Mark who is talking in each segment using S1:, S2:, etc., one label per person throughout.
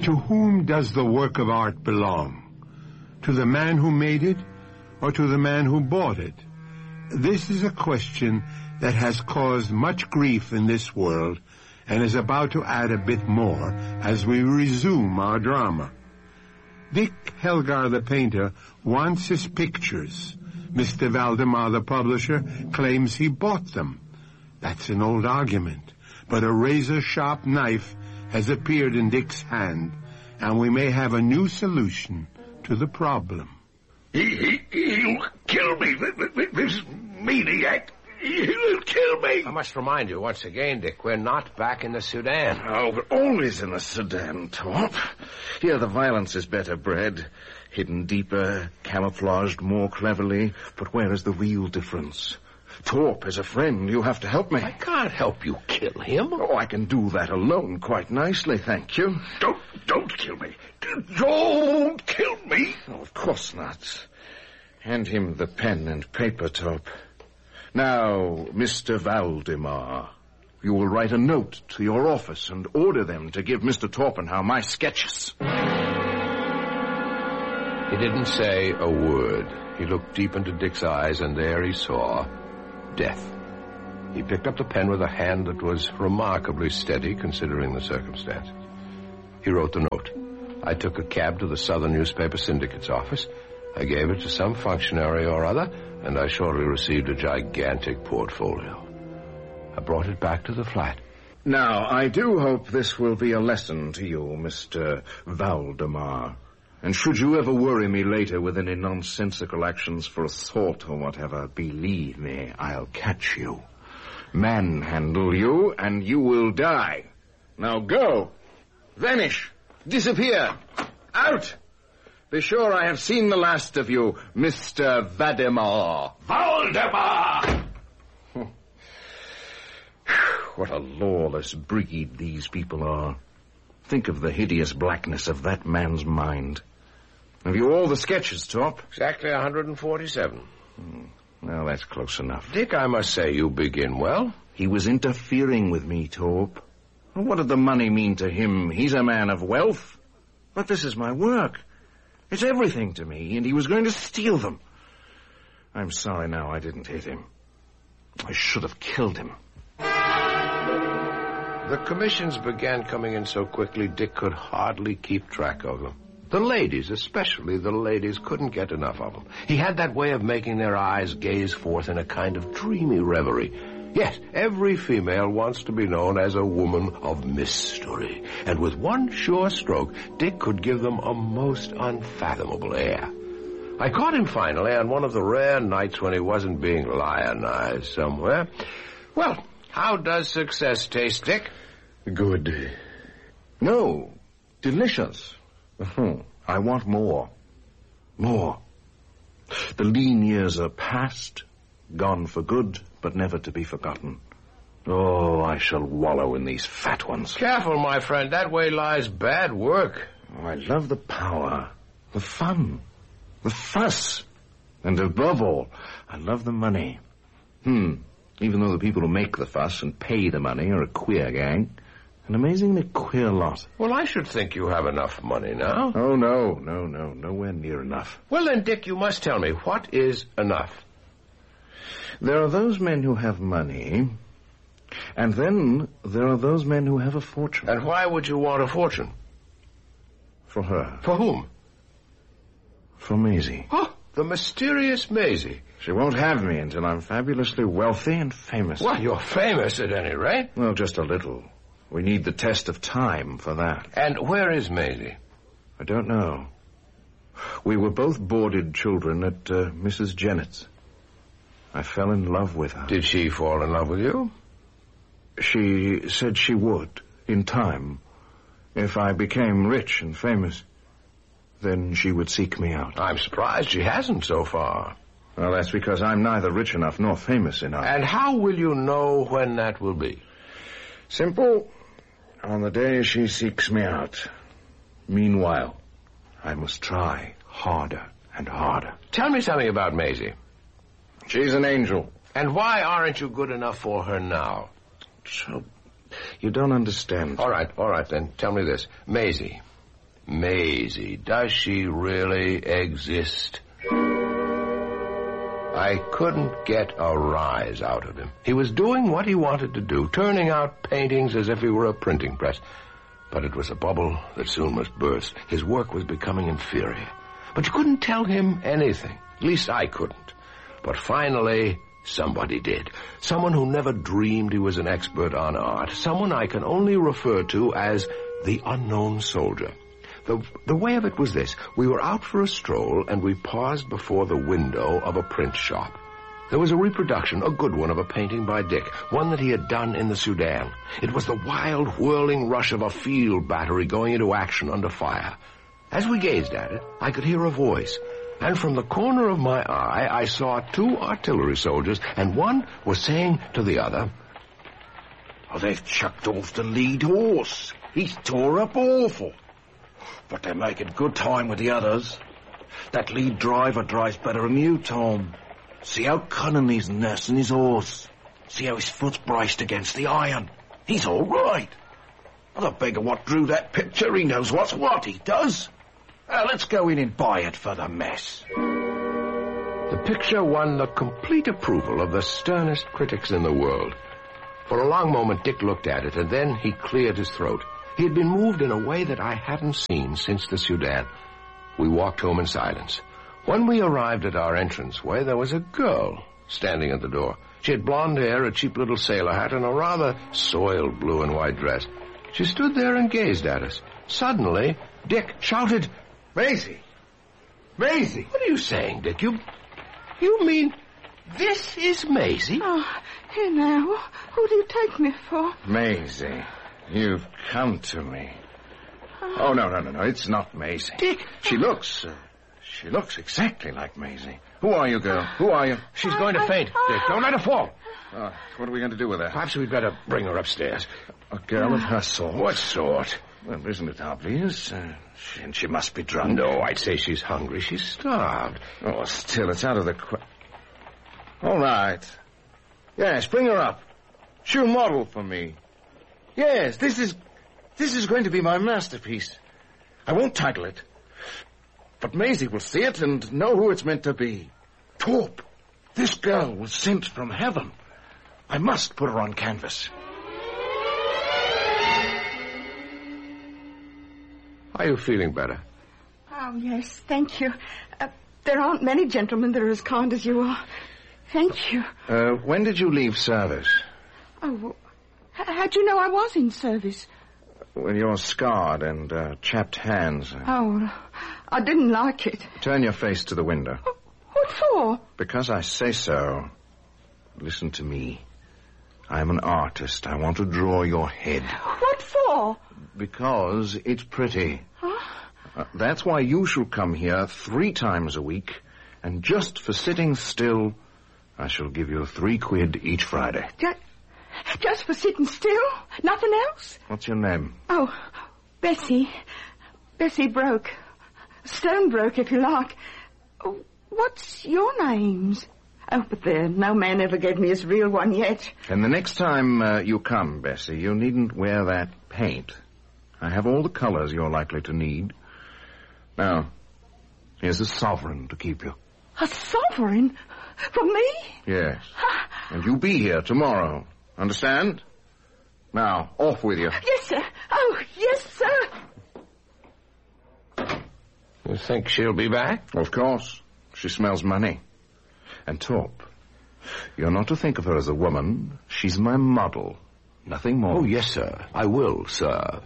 S1: To whom does the work of art belong? To the man who made it, or to the man who bought it? This is a question that has caused much grief in this world and is about to add a bit more as we resume our drama. Dick Helgar the painter wants his pictures. Mr. Valdemar the publisher claims he bought them. That's an old argument, but a razor-sharp knife has appeared in Dick's hand, and we may have a new solution to the problem.
S2: He'll kill me, this maniac. He'll kill me.
S3: I must remind you once again, Dick, we're not back in the Sudan.
S4: Oh, we're always in the Sudan, Torp. Here the violence is better bred, hidden deeper, camouflaged more cleverly. But where is the real difference? Torp, as a friend, you have to help me.
S3: I can't help you kill him.
S4: Oh, I can do that alone quite nicely, thank you.
S2: Don't kill me. Don't kill me.
S4: Oh, of course not. Hand him the pen and paper, Torp. Now, Mr. Valdemar, you will write a note to your office and order them to give Mr. Torpenhow my sketches.
S3: He didn't say a word. He looked deep into Dick's eyes, and there he saw death. He picked up the pen with a hand that was remarkably steady, considering the circumstances. He wrote the note. I took a cab to the Southern Newspaper Syndicate's office. I gave it to some functionary or other, and I shortly received a gigantic portfolio. I brought it back to the flat.
S4: Now, I do hope this will be a lesson to you, Mr. Valdemar. And should you ever worry me later with any nonsensical actions for assault or whatever, believe me, I'll catch you, manhandle you, and you will die. Now go. Vanish. Disappear. Out. Be sure I have seen the last of you, Mr. Valdemar.
S2: Valdemar!
S4: What a lawless breed these people are. Think of the hideous blackness of that man's mind. Have you all the sketches, Torp?
S3: Exactly 147.
S4: Well, that's close enough.
S3: Dick, I must say you begin well.
S4: He was interfering with me, Torp. Well, what did the money mean to him? He's a man of wealth. But this is my work. It's everything to me, and he was going to steal them. I'm sorry now I didn't hit him. I should have killed him.
S3: The commissions began coming in so quickly, Dick could hardly keep track of them. The ladies, especially the ladies, couldn't get enough of him. He had that way of making their eyes gaze forth in a kind of dreamy reverie. Yes, every female wants to be known as a woman of mystery. And with one sure stroke, Dick could give them a most unfathomable air. I caught him finally on one of the rare nights when he wasn't being lionized somewhere. Well, how does success taste, Dick?
S4: Good. No, delicious. I want more. More. The lean years are past, gone for good, but never to be forgotten. Oh, I shall wallow in these fat ones.
S3: Careful, my friend. That way lies bad work.
S4: Oh, I love the power, the fun, the fuss, and above all, I love the money. Even though the people who make the fuss and pay the money are a queer gang. An amazingly queer lot.
S3: Well, I should think you have enough money now.
S4: Oh, no, nowhere near enough.
S3: Well, then, Dick, you must tell me, what is enough?
S4: There are those men who have money, and then there are those men who have a fortune.
S3: And why would you want a fortune?
S4: For her.
S3: For whom?
S4: For Maisie.
S3: Oh, the mysterious Maisie.
S4: She won't have me until I'm fabulously wealthy and famous.
S3: Well, you're famous at any rate.
S4: Well, just a little. We need the test of time for that.
S3: And where is Maisie?
S4: I don't know. We were both boarded children at Mrs. Jennett's. I fell in love with her.
S3: Did she fall in love with you?
S4: She said she would, in time. If I became rich and famous, then she would seek me out.
S3: I'm surprised she hasn't so far.
S4: Well, that's because I'm neither rich enough nor famous enough.
S3: And how will you know when that will be?
S4: Simple. On the day she seeks me out. Meanwhile, I must try harder and harder.
S3: Tell me something about Maisie.
S4: She's an angel.
S3: And why aren't you good enough for her now?
S4: So, you don't understand.
S3: All right then. Tell me this. Maisie, Maisie, does she really exist? I couldn't get a rise out of him. He was doing what he wanted to do, turning out paintings as if he were a printing press. But it was a bubble that soon must burst. His work was becoming inferior. But you couldn't tell him anything. At least I couldn't. But finally, somebody did. Someone who never dreamed he was an expert on art. Someone I can only refer to as the unknown soldier. The way of it was this. We were out for a stroll, and we paused before the window of a print shop. There was a reproduction, a good one, of a painting by Dick, one that he had done in the Sudan. It was the wild, whirling rush of a field battery going into action under fire. As we gazed at it, I could hear a voice, and from the corner of my eye, I saw 2 artillery soldiers, and one was saying to the other,
S2: "Oh, they've chucked off the lead horse. He's tore up awful. But they're making good time with the others. That lead driver drives better than you, Tom. See how cunning he's nursing his horse. See how his foot's braced against the iron. He's all right. Well, the beggar what drew that picture, he knows what's what, he does. Let's go in and buy it for the mess."
S3: The picture won the complete approval of the sternest critics in the world. For a long moment, Dick looked at it, and then he cleared his throat. He had been moved in a way that I hadn't seen since the Sudan. We walked home in silence. When we arrived at our entranceway, there was a girl standing at the door. She had blonde hair, a cheap little sailor hat, and a rather soiled blue and white dress. She stood there and gazed at us. Suddenly, Dick shouted,
S2: "Maisie! Maisie!"
S3: "What are you saying, Dick? You mean this is Maisie?"
S5: Oh, here now. Who do you take me for?
S4: Maisie, you've come to me. Oh, no, it's not Maisie.
S3: Dick!
S4: She looks exactly like Maisie. Who are you, girl? Who are you?
S3: She's going to faint, Dick. Don't let her fall.
S4: What are we going to do with her?
S3: Perhaps we'd better bring her upstairs.
S4: A girl of her sort?
S3: What sort?
S4: Well, isn't it obvious? She must be drunk.
S3: No, I'd say she's hungry. She's starved.
S4: Oh, still, it's out of the All right. Yes, bring her up. She'll model for me. Yes, this is going to be my masterpiece. I won't title it. But Maisie will see it and know who it's meant to be. Torp, this girl was sent from heaven. I must put her on canvas.
S3: Are you feeling better?
S5: Oh, yes, thank you. There aren't many gentlemen that are as kind as you are. Thank you.
S4: When did you leave service?
S5: Oh, how'd you know I was in service?
S4: Well, you're scarred and chapped hands.
S5: Oh, I didn't like it.
S4: Turn your face to the window.
S5: What for?
S4: Because I say so. Listen to me. I'm an artist. I want to draw your head.
S5: What for?
S4: Because it's pretty.
S5: Huh?
S4: That's why you shall come here 3 times a week, and just for sitting still, I shall give you 3 quid each Friday.
S5: Just for sitting still? Nothing else?
S4: What's your name?
S5: Oh, Bessie. Bessie Broke. Stone Broke, if you like. What's your names? Oh, but there, no man ever gave me his real one yet.
S4: And the next time you come, Bessie, you needn't wear that paint. I have all the colors you're likely to need. Now, here's a sovereign to keep you.
S5: A sovereign? For me?
S4: Yes. And you'll be here tomorrow. Understand? Now, off with you.
S5: Yes, sir. Oh, yes, sir.
S3: You think she'll be back?
S4: Of course. She smells money. And Torp, you're not to think of her as a woman. She's my model. Nothing more.
S3: Oh, yes, sir. I will, sir.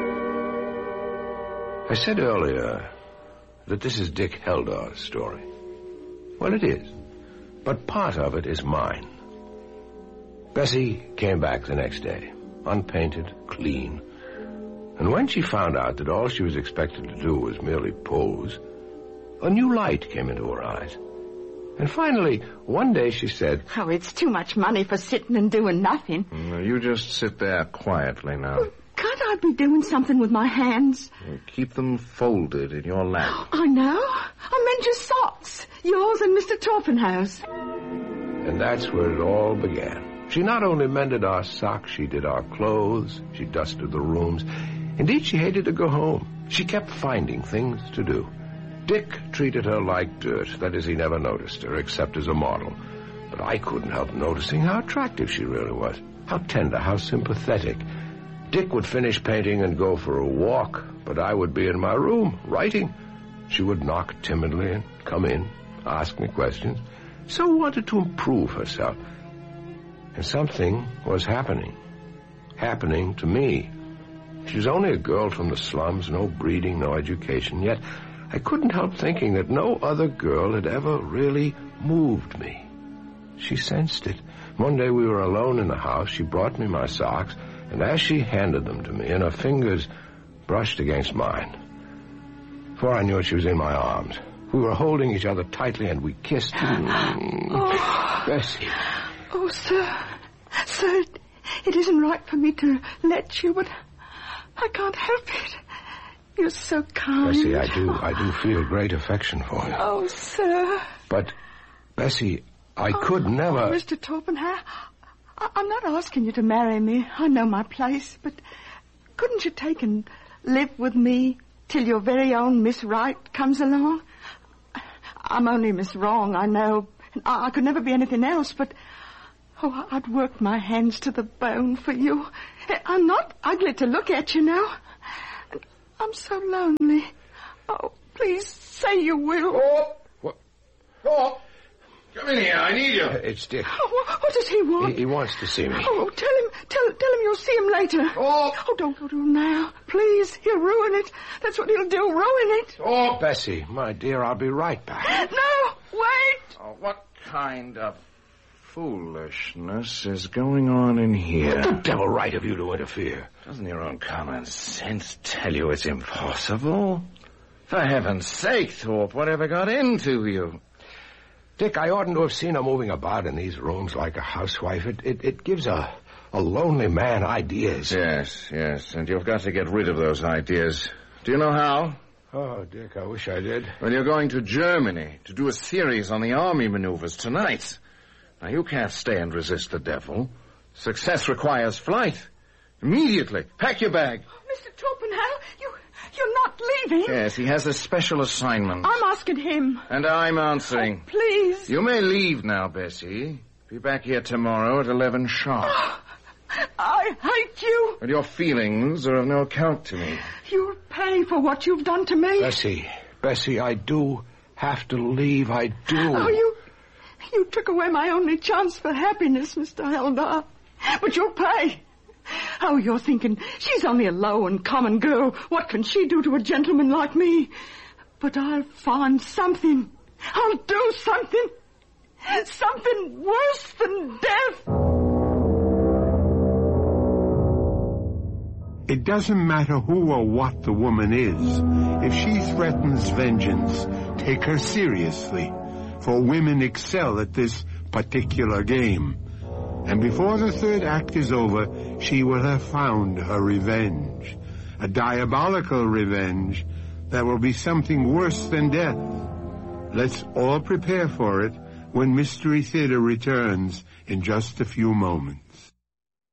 S3: I said earlier that this is Dick Heldar's story. Well, it is. But part of it is mine. Bessie came back the next day, unpainted, clean. And when she found out that all she was expected to do was merely pose, a new light came into her eyes. And finally, one day she said,
S5: "Oh, it's too much money for sitting and doing nothing."
S4: You just sit there quietly now.
S5: Well, can't I be doing something with my hands?
S4: Keep them folded in your lap.
S5: I know. I meant your socks. Yours and Mr. Torpenhow's.
S3: And that's where it all began. She not only mended our socks, she did our clothes, she dusted the rooms. Indeed, she hated to go home. She kept finding things to do. Dick treated her like dirt. That is, he never noticed her, except as a model. But I couldn't help noticing how attractive she really was. How tender, how sympathetic. Dick would finish painting and go for a walk, but I would be in my room, writing. She would knock timidly and come in, ask me questions. So wanted to improve herself. And something was happening. Happening to me. She was only a girl from the slums, no breeding, no education, yet I couldn't help thinking that no other girl had ever really moved me. She sensed it. One day we were alone in the house. She brought me my socks, and as she handed them to me, and her fingers brushed against mine, before I knew it, she was in my arms. We were holding each other tightly, and we kissed. Bessie.
S5: Oh, sir. Sir, it isn't right for me to let you, but I can't help it. You're so kind.
S3: Bessie, I do feel great affection for you.
S5: Oh, sir.
S3: But, Bessie, I could never...
S5: Oh, Mr. Torpenhow, I'm not asking you to marry me. I know my place, but couldn't you take and live with me till your very own Miss Right comes along? I'm only Miss Wrong, I know. I could never be anything else, but... Oh, I'd work my hands to the bone for you. I'm not ugly to look at, you know. I'm so lonely. Oh, please say you will.
S3: Oh! What?
S4: Oh! Come in here, I need you.
S3: It's Dick.
S5: Oh, what does he want?
S3: He wants to see me.
S5: Oh, tell him you'll see him later.
S4: Oh!
S5: Oh, don't go to him now. Please, he'll ruin it. That's what he'll do, ruin it.
S3: Oh, Bessie, my dear, I'll be right back.
S5: No, wait.
S4: Oh, what kind of foolishness is going on in here?
S3: What the devil right of you to interfere?
S4: Doesn't your own common sense tell you it's impossible? For heaven's sake, Thorpe, whatever got into you?
S3: Dick, I oughtn't to have seen her moving about in these rooms like a housewife. It gives a lonely man ideas.
S4: Yes, and you've got to get rid of those ideas. Do you know how?
S3: Oh, Dick, I wish I did.
S4: Well, you're going to Germany to do a series on the army maneuvers tonight. Now, you can't stay and resist the devil. Success requires flight. Immediately. Pack your bag.
S5: Mr. Torpenhow, you're not leaving.
S4: Yes, he has a special assignment.
S5: I'm asking him.
S4: And I'm answering.
S5: Oh, please.
S4: You may leave now, Bessie. Be back here tomorrow at 11 sharp.
S5: I hate you.
S4: But your feelings are of no account to me.
S5: You'll pay for what you've done to me.
S3: Bessie, I do have to leave. I do.
S5: Oh, you took away my only chance for happiness, Mr. Heldar. But you'll pay. Oh, you're thinking, she's only a low and common girl. What can she do to a gentleman like me? But I'll find something. I'll do something. Something worse than death.
S1: It doesn't matter who or what the woman is. If she threatens vengeance, take her seriously. For women excel at this particular game. And before the third act is over, she will have found her revenge. A diabolical revenge that will be something worse than death. Let's all prepare for it when Mystery Theater returns in just a few moments.